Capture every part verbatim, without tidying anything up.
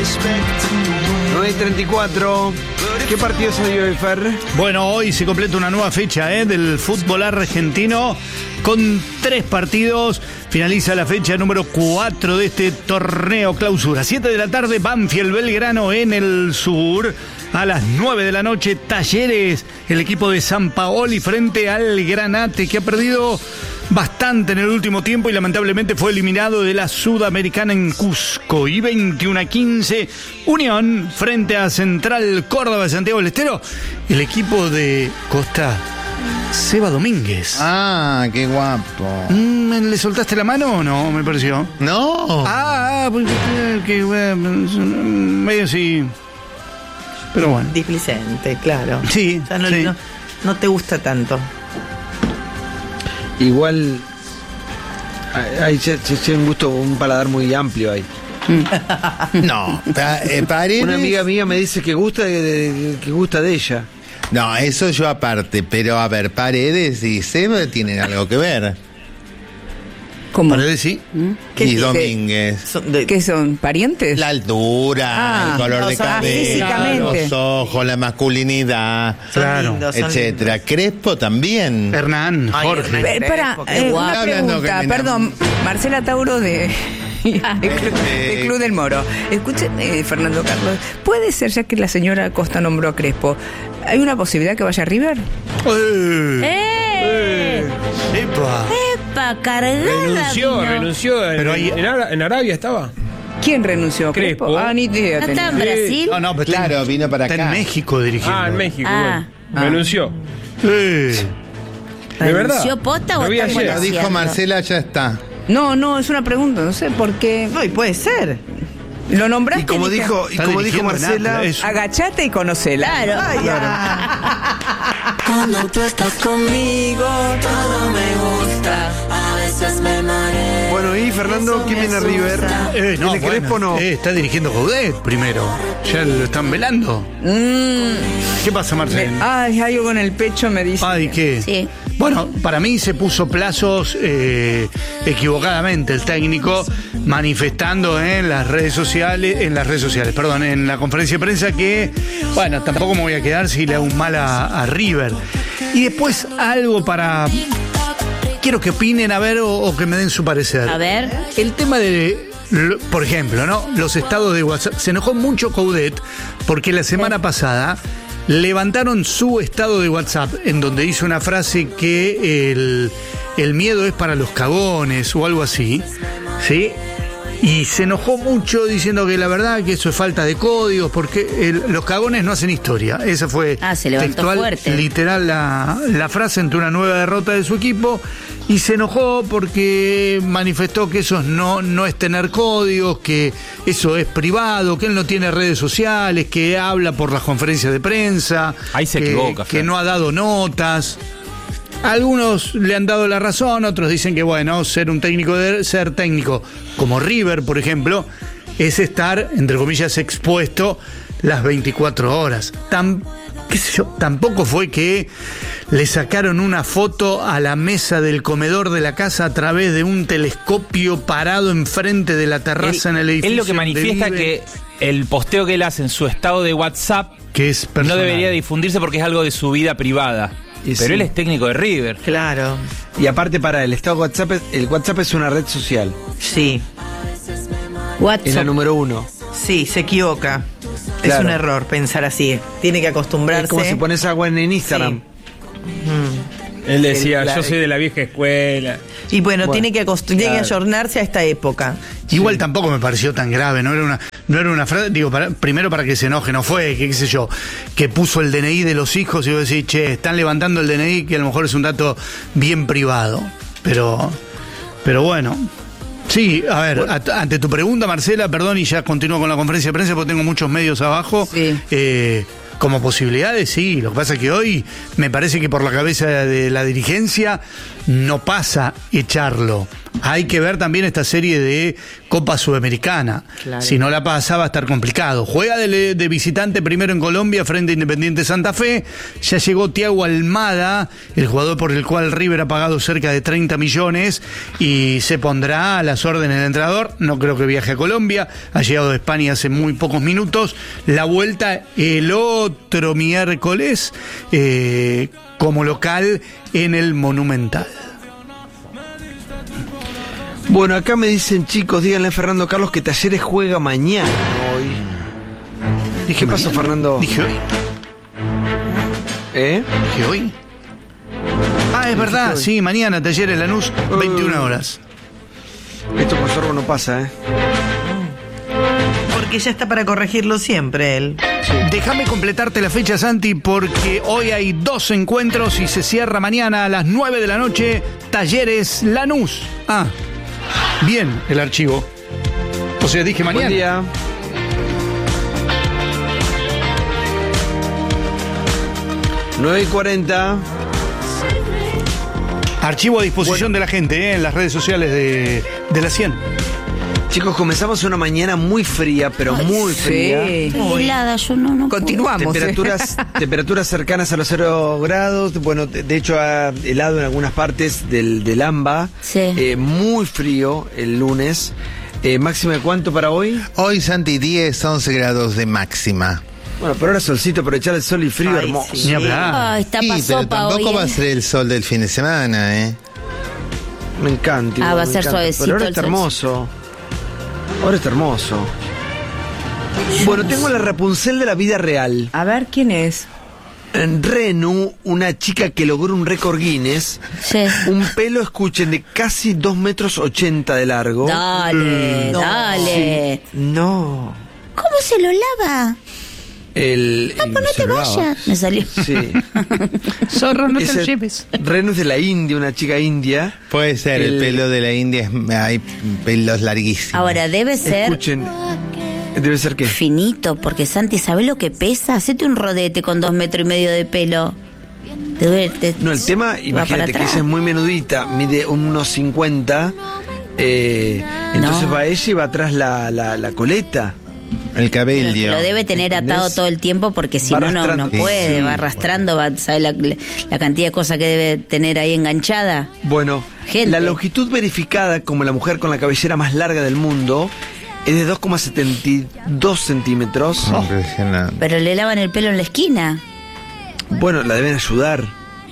nueve treinta y cuatro. ¿Qué partido se dio el Fer? Bueno, hoy se completa una nueva fecha ¿eh? del fútbol argentino con tres partidos. Finaliza la fecha número cuatro de este torneo clausura. siete de la tarde, Banfield Belgrano en el sur. A las nueve de la noche, Talleres, el equipo de Sampaoli frente al Granate, que ha perdido bastante en el último tiempo y lamentablemente fue eliminado de la Sudamericana en Cusco. Y veintiuno a quince, Unión frente a Central Córdoba de Santiago del Estero, el equipo de Costa Seba Domínguez. Ah, qué guapo. Mm, ¿Le soltaste la mano o no? Me pareció. No. Ah, pues, que bueno, medio sí. Pero bueno. Displicente, claro. Sí, O sea, no, sí. no, no te gusta tanto. Igual hay un gusto, un paladar muy amplio ahí. No. Pa- eh, Paredes. Una amiga mía me dice que gusta de, de- que gusta de ella. No, eso yo aparte, pero a ver, Paredes y Seba tienen algo que ver. ¿Cómo? Paredes sí. ¿Qué Y dice? Domínguez. Son de- ¿Qué son? ¿Parientes? La altura, Ah, el color de los- ah, cabello, físicamente. los ojos, la masculinidad, son claro, lindos, son etcétera. Crespo también. Hernán, Ay, Jorge. Hernán. Eh, Espera, Qué eh, guapo. una Hablando pregunta, que me perdón, Marcela Tauro de, de Club, Eh. de Club del Moro. Escuchen, eh, Fernando Carlos, ¿puede ser, ya que la señora Costa nombró a Crespo, hay una posibilidad que vaya a River? ¡Eh! ¡Eh! ¡Epa! ¡Epa! Cargada Renunció, vino. renunció. En, Pero ahí- en, Ara- en Arabia estaba. ¿Quién renunció? Crespo. Ah, ni idea ¿No tenía. está en Brasil? No, no, pero está Claro, en- vino para está acá. en México dirigiendo. Ah, en México. Ah. bueno. Renunció. Eh. ¿De verdad? ¿Renunció posta o Lo vi está ayer. Lo dijo negociando? Marcela, ya está. No, no, es una pregunta, no sé por qué. No, y puede ser. ¿Lo nombraste? Y como Mica? dijo, y Está como dijo dirigiendo Marcela, nada, es- Agachate y conocela. Claro. Ay, ah. Cuando tú estás conmigo, todo me gusta. A veces me mareo. bueno, y Fernando, ¿quién viene a River? Eh, no, ¿Viene bueno, Crespo o no? eh, está dirigiendo Coudet primero. Ya lo están velando. Mm, ¿Qué pasa, Marcelo? me- ay, algo en el pecho me dice. Ay, ¿qué? Sí. Bueno, para mí se puso plazos eh, equivocadamente el técnico, manifestando en las redes sociales, en las redes sociales, perdón, en la conferencia de prensa que, bueno, tampoco me voy a quedar si le hago un mal a, a River. Y después algo para... Quiero que opinen, a ver, o, o que me den su parecer. A ver. El tema de, lo- por ejemplo, ¿no? Los estados de WhatsApp. Se enojó mucho Coudet porque la semana pasada levantaron su estado de WhatsApp en donde hizo una frase que el, el miedo es para los cagones o algo así, ¿sí? Y se enojó mucho diciendo que la verdad que eso es falta de códigos porque el- los cagones no hacen historia. Esa fue Ah, se levantó textual, fuerte. literal la, la frase ante una nueva derrota de su equipo. Y se enojó porque manifestó que eso no, no es tener códigos, que eso es privado, que él no tiene redes sociales, que habla por las conferencias de prensa. Ahí se que, equivoca, que Fer. no ha dado notas. Algunos le han dado la razón, otros dicen que bueno, ser un técnico de ser técnico como River, por ejemplo, es estar, entre comillas, expuesto las veinticuatro horas. Tam- qué sé yo, tampoco fue que le sacaron una foto a la mesa del comedor de la casa a través de un telescopio parado enfrente de la terraza en el edificio. Él lo que donde manifiesta vive, que el posteo que él hace en su estado de WhatsApp que es no personal. debería difundirse porque es algo de su vida privada. Y Pero sí. él es técnico de River. Claro. Y aparte para el estado WhatsApp, es- el WhatsApp es una red social. Sí. Es la WhatsApp. número uno. Sí, se equivoca. Es Claro. un error pensar así. Tiene que acostumbrarse. Es como si pones agua en, en Instagram. Él decía, El- la- yo soy de la vieja escuela. Y bueno, Bueno, tiene que acostu- tiene que claro. ayornarse a esta época. Igual tampoco me pareció tan grave, no era una, no era una frase, digo, para- primero para que se enoje, no fue, que qué sé yo, que puso el D N I de los hijos y vos decís, che, están levantando el D N I que a lo mejor es un dato bien privado, pero, pero bueno. Sí, a ver, at- ante tu pregunta, Marcela, perdón, y ya continúo con la conferencia de prensa porque tengo muchos medios abajo. Sí. Eh, como posibilidades, sí. Lo que pasa es que hoy me parece que por la cabeza de la dirigencia no pasa echarlo Hay que ver también esta serie de Copa Sudamericana. Claro. Si no la pasa, va a estar complicado. Juega de, de visitante primero en Colombia frente a Independiente Santa Fe. Ya llegó Thiago Almada, el jugador por el cual River ha pagado cerca de treinta millones, y se pondrá a las órdenes del entrenador. No creo que viaje a Colombia. Ha llegado de España hace muy pocos minutos. La vuelta el otro miércoles eh, como local en el Monumental. Bueno, acá me dicen, chicos, díganle a Fernando Carlos que Talleres juega mañana hoy. Dije ¿Qué pasó, mañana. Fernando? Dije hoy. ¿Eh? Dije hoy. Ah, es verdad, hoy. sí, mañana Talleres Lanús, veintiuna horas. Esto por sorbo no pasa, ¿eh? Porque ya está para corregirlo siempre él. Déjame completarte la fecha, Santi, porque hoy hay dos encuentros y se cierra mañana a las nueve de la noche, Talleres Lanús. Ah, bien el archivo. O sea, dije mañana. Buen día. nueve y cuarenta. Archivo a disposición de la gente, ¿eh? En las redes sociales de, de la cien. Chicos, comenzamos una mañana muy fría, pero muy fría. Sí. Helada, yo no, no puedo. Continuamos. Temperaturas, temperaturas cercanas a los cero grados. Bueno, de, de hecho ha helado en algunas partes del, del AMBA. Sí. Eh, muy frío el lunes. Eh, ¿Máxima de cuánto para hoy? Hoy, Santi, diez, once grados de máxima. Bueno, por ahora solcito, aprovechar el sol y frío, Ay, hermoso. sí. Ni hablar. Ay, está Sí, pa' pero sopa tampoco hoy, va a ¿eh? ser el sol del fin de semana, ¿eh? Me encanta. Ah, igual, va a me ser encanta. suavecito Pero ahora el está sol. hermoso. Ahora está hermoso. Bueno, tengo la Rapunzel de la vida real. A ver, ¿quién es? En Renu, una chica que logró un récord Guinness. Sí. Un pelo, escuchen, de casi dos metros ochenta de largo. Dale, No. dale. No. ¿Cómo se lo lava? El, Ah, pues no te vayas. Me salió. Sí. Zorro, no Ese- Renu es de la India, una chica india. Puede ser, el, El- pelo de la India, es, hay pelos larguísimos. Ahora, debe ser Escuchen. Debe ser que. finito, porque Santi, ¿sabes lo que pesa? Hacete un rodete con dos metros y medio de pelo. Te duele, te- No, el tema, va imagínate para que atrás. ella es muy menudita, mide unos cincuenta. Eh, entonces No. va ella y va atrás la, la, la coleta. El cabello. Lo debe tener atado ¿Entendés? todo el tiempo porque si Va no, no, arrastrando. no puede, Sí, va arrastrando, va, ¿sabe la, la cantidad de cosas que debe tener ahí enganchada? Bueno, Gente. la longitud verificada como la mujer con la cabellera más larga del mundo es de dos coma setenta y dos centímetros. Impresionante. Pero le lavan el pelo en la esquina. Bueno, la deben ayudar.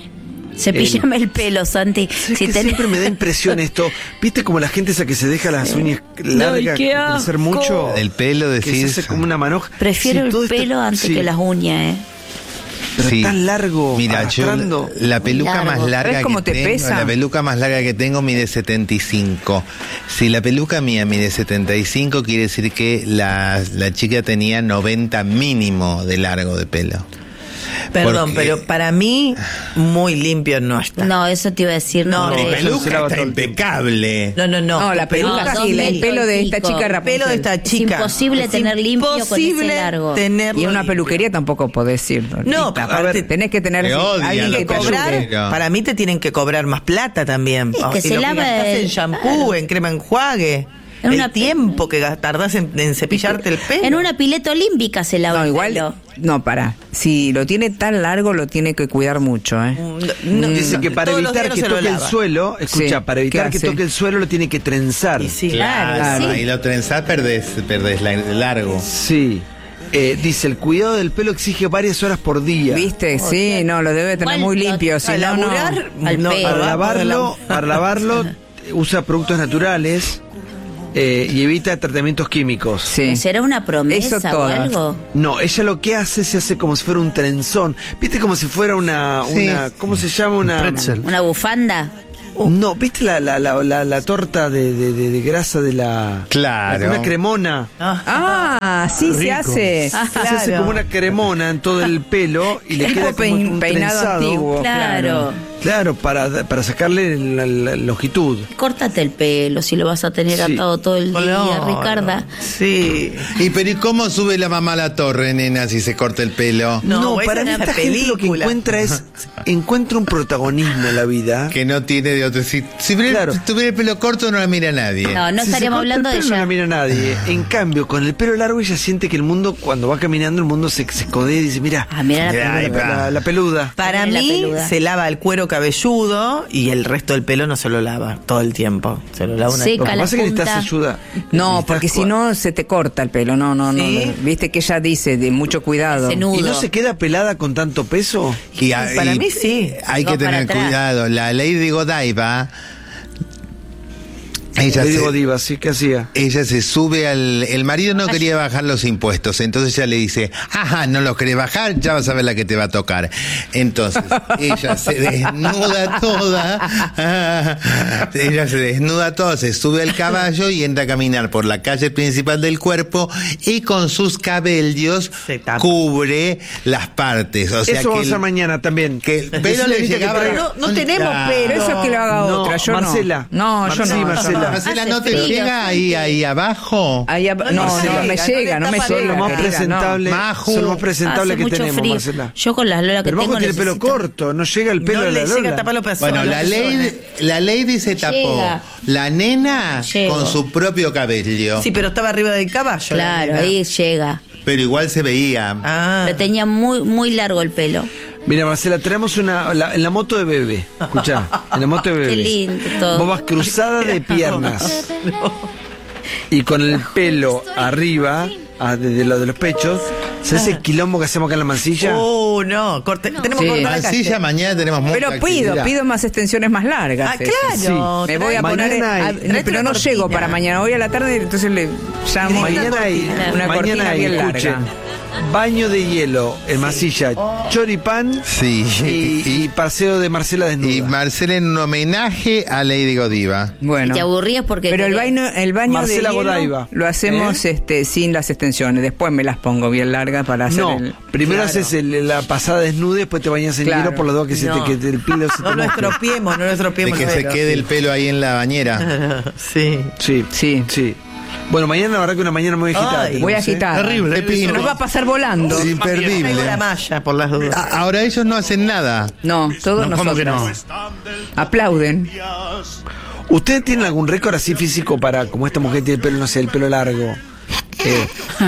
Cepillame el pelo, Santi. ¿Sabes Si que tenés- siempre me da impresión esto? ¿Viste como la gente esa que se deja las uñas largas qué crecer asco. mucho? El pelo, Que se decís. hace como una manoja. Prefiero Sí, el todo esto- pelo antes sí, que las uñas, ¿eh? Pero Sí. tan largo, Mira, yo arrastrando. la peluca Largo. más larga ¿Ves cómo que te tengo, pesa? la peluca más larga que tengo mide setenta y cinco. Si la peluca mía mide setenta y cinco, quiere decir que la, la chica tenía noventa mínimo de largo de pelo. Perdón, Porque- pero para mí, muy limpio no está. No, eso te iba a decir. No, No, mi no, peluca Peluca se lava está todo el tiempo. impecable. No, no, no. No, la peluca No, sí, dos el pelo de esta metros y chica pico. El pelo de esta Es chica. imposible tener limpio con ese imposible largo. tenerlo Y en una limpio. peluquería tampoco podés ir. No, Rita. a ver, tenés que tener te odian alguien los que te que peluqueros. cobrar, ayude. para mí te tienen que cobrar más plata también. Es que Y se lo lava gastás el- en shampoo, claro. en crema enjuague. En el una- tiempo que gas- tardás en, en cepillarte el pelo. En una pileta olímpica se lava No, el igual. pelo. No, para. Si lo tiene tan largo, lo tiene que cuidar mucho, ¿eh? No, no, Dice que para todos los evitar días que no se lo toque el lava. suelo, escucha, Sí, para evitar ¿qué que hace? toque el suelo lo tiene que trenzar. Y sí. Claro, Claro, sí. y lo trenzás, perdés, perdés la- largo. Sí. Eh, dice, el cuidado del pelo exige varias horas por día. ¿Viste? Sí, no, lo debe tener muy ¿Cuál? limpio. Si A no, no. laburar, Al no, pelo. Para abajo de lavarlo, la- para lavarlo usa productos naturales eh, y evita tratamientos químicos. Sí. ¿Será una promesa Eso o todas. algo? No, ella lo que hace se hace como si fuera un trenzón. ¿Viste como si fuera una, Sí. una ¿cómo se llama? Una Pretzel. ¿Una bufanda? No, ¿viste la, la, la, la, la torta de, de, de- de grasa de la Claro. Una cremona. Ah, sí, se Rico. hace. Ah, Se hace claro. como una cremona en todo el pelo y le Tipo queda como pein- un peinado trenzado. antiguo. Claro. Claro, para, para sacarle la, la longitud. Córtate el pelo si lo vas a tener Sí. atado todo el día, No, Ricarda. no. Sí. ¿Y pero ¿y cómo sube la mamá a la torre, nena, si se corta el pelo? No, No, esa para es mí una esta gente lo que película. encuentra es encuentra un protagonismo en la vida. Que no tiene de otro. Si, si tuviera, Claro. si tuviera el pelo corto no la mira nadie. No, no Si se estaríamos corta hablando el de pelo, no la ella. mira nadie. En cambio, con el pelo largo ella siente que el mundo, cuando va caminando, el mundo se, se codea y dice, mira, Ah, mira la Mira, ahí peluda. va. la, la peluda. Para La mí peluda. se lava el cuero cabelludo y el resto del pelo no se lo lava todo el tiempo. Se lo lava una Seca Lo que la pasa es que punta. necesitas ayuda. No, Necesitas porque si jugar. no se te corta el pelo. No, no, no. ¿Sí? no. Viste que ella dice de mucho cuidado. Ese nudo. ¿Y no se queda pelada con tanto peso? Y, a- Para y mí sí. Hay Va que para tener atrás. cuidado. La Lady Godiva. Ella Le digo se, diva, sí, ¿qué hacía? ella se sube al... El marido no quería bajar los impuestos, entonces ella le dice, ajá, no los querés bajar, ya vas a ver la que te va a tocar. Entonces, ella se desnuda toda, ah, ella se desnuda toda, se sube al caballo y entra a caminar por la calle principal del cuerpo y con sus cabellos Se tapa. cubre las partes. O sea Eso que vamos a hacer el- mañana también. que el pelo Decirle a le Anita que llegaba... traiga- No, no tenemos Ah. pelo. Pero eso que lo haga No, otra, yo Marcela. no. No, yo Sí, no. Marcela. Marcela, Hace ¿no te frío, llega ahí, ahí abajo? Ahí ab- no, no, llega, no me no llega, no me está llega. Son lo más querida, no. presentable, Maju. son lo más presentable Hace que mucho tenemos, frío. Marcela. Yo con las Lola que Pero tengo Majo tiene el pelo necesito- corto, no llega el pelo No de la le llega a Lola. tapar los pezones. Bueno, la ley, la lady se tapó. Llega. La nena Llego. con su propio cabello. Sí, pero estaba arriba del caballo. la Claro, nena. ahí llega. Pero igual se veía. Ah. Pero tenía muy, muy largo el pelo. Mira, Marcela, tenemos una. La, en la moto de bebé. Escuchá, en la moto de bebé. Qué lindo todo. Vos vas cruzada de piernas. Y con el pelo arriba, ah, desde lo de los pechos. ¿Sabes el quilombo que hacemos acá en la mancilla? Oh, no, corte, tenemos Sí. que cortar la Mancilla, calle. mañana tenemos mucha Pero pido, actividad. pido más extensiones más largas. Ah, eso. claro. Me voy a Mañana poner. hay- a- Tráete pero una no llego cortina. para mañana. Voy a la tarde, entonces le llamo. Mañana hay, Una mañana cortina hay, bien escuchen, larga. baño de hielo en masilla, choripán Sí. y, y paseo de Marcela desnuda. Y Marcela en un homenaje a Lady Godiva. Bueno. Te aburrías porque. Pero el baño, el baño Marcela de hielo Godaiva. lo hacemos ¿Eh? este sin las extensiones. Después me las pongo bien largas para hacer No, el. primero Claro. haces el- la pasada desnuda y después te bañas en Claro. hielo por las dos que, se No. te, que el pelo se te No lo moje. estropiemos, no lo De estropiemos. que el se pelo. quede el pelo ahí en la bañera. Sí. Sí, Sí. sí. Bueno, mañana la verdad que una mañana muy agitada. Ay. tenemos, Voy a ¿eh? agitar. Terrible. Te Se pido. nos va a pasar volando. Es imperdible. Traigo la malla, por las dudas. A- Ahora ellos no hacen nada. No, todos No, ¿cómo nosotros. que no? Aplauden. ¿Ustedes tienen algún récord así físico para, como esta mujer tiene el pelo, no sé, el pelo largo? Eh,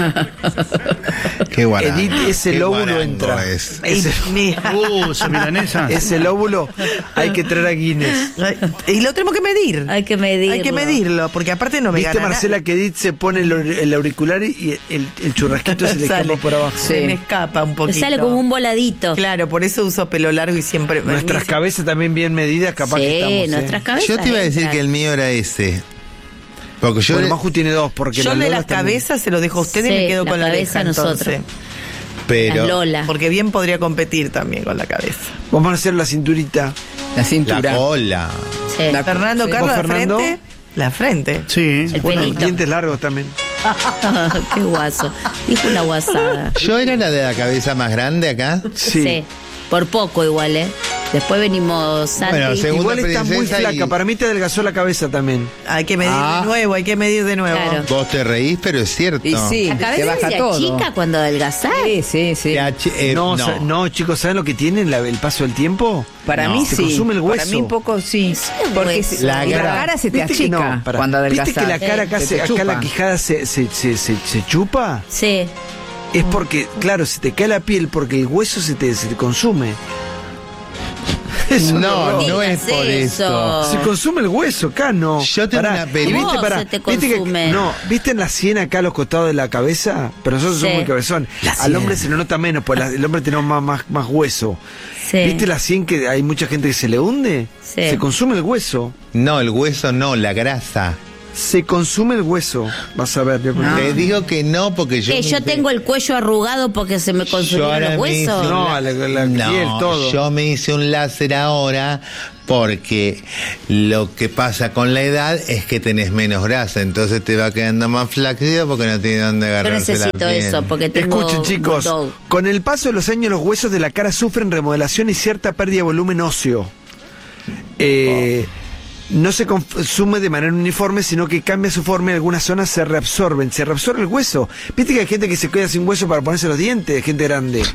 Qué guarango. Edith, ese Qué lóbulo guarango entra. es. Ese, Mira. Uh, esa milanesa. ese lóbulo hay que traer a Guinness. Ay, Y lo tenemos que medir. Hay que medirlo. Hay que medirlo, porque aparte no me ¿Viste, gana Marcela, nada. que Edith se pone el, aur- el auricular y el, el churrasquito se le Sale. escapa por abajo? Se Sí. me escapa un Le poquito. sale como un voladito. Claro, por eso uso pelo largo y siempre... Nuestras Ni- cabezas también bien medidas, capaz Sí, que estamos. ¿eh? nuestras cabezas. Yo te iba a decir entran. que el mío era ese. Porque yo. Bueno, Maju tiene dos, porque Yo la de Lola las también. cabezas se lo dejo a ustedes y Sí, me quedo la con la cabeza oreja, nosotros. entonces. pero. Las Lola. Porque bien podría competir también con la cabeza. Vamos a hacer la cinturita. La cintura. La cola. Sí. La- Fernando Sí. Carlos, ¿Vos, la Fernando? frente. La frente. Sí. El Bueno, pelito. dientes largos también. Qué guaso. Dijo una guasada. Yo era la de la cabeza más grande acá. Sí. Por poco igual, ¿eh? Después venimos Santi. Bueno, según- Igual Segunda está muy princesa flaca. y- Para mí te adelgazó la cabeza también. Hay que medir Ah. de nuevo, hay que medir de nuevo. Claro. Vos te reís, pero es cierto. Y sí, La te cabeza baja se todo. achica cuando adelgazás. Sí, sí, sí. Te ach- eh, no, no. sa- no, chicos, ¿saben lo que tiene la- el paso del tiempo? Para No. mí Se sí. consume el Para hueso. mí un poco sí. Sí, Porque hueso. se- La la, cara- cara se te ¿Viste que no? achica Pará. cuando adelgazás. ¿Viste que la cara acá, Se se- te acá chupa. la quijada se, se, se, se, se chupa? Sí. Es porque, claro, se te cae la piel porque el hueso se te, se te consume. Es un No, horror. no es digas por eso. eso. Se consume el hueso, acá no. Yo tengo una peli- y viste, Vos pará, se te viste que- consume. no, ¿viste en la sien acá a los costados de la cabeza? Pero nosotros somos Sí. muy cabezón. La Al sien. hombre se le nota menos, pues la- el hombre tiene más, más, más hueso. Sí. ¿Viste la sien que hay mucha gente que se le hunde? Sí. Se consume el hueso. No, el hueso no, la grasa. Se consume el hueso. Vas a ver. yo- Te digo que no, porque yo. ¿Qué? Yo tengo el cuello arrugado porque se me Yo consumieron ahora los me hice huesos. un No, la- la- la No, piel, todo. yo me hice un láser ahora porque lo que pasa con la edad es que tenés menos grasa, entonces te va quedando más flacido porque no tiene dónde Yo agarrarse la necesito piel. eso porque tengo Escuchen, chicos, bulldog. con el paso de los años los huesos de la cara sufren remodelación y cierta pérdida de volumen óseo. Eh, No se consume de manera uniforme, sino que cambia su forma y algunas zonas se reabsorben. Se reabsorbe el hueso. Viste que hay gente que se queda sin hueso para ponerse los dientes, gente grande.